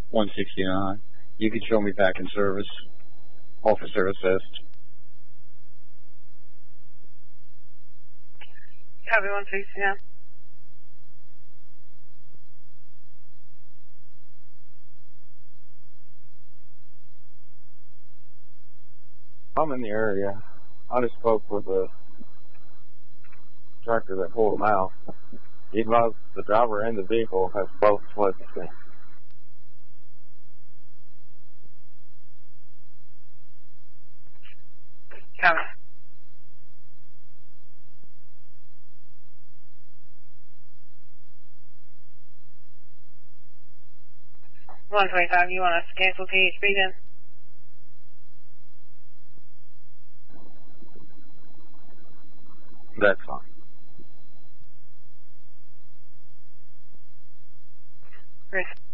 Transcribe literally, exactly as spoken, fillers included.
one sixty-nine. You can show me back in service. Officer assist. Copy one sixty-nine. I'm in the area. I just spoke with the tractor that pulled him out. He advised the driver and the vehicle have both fled the scene. Copy. one twenty-five, you want us to cancel T H B then? That's fine. Chris.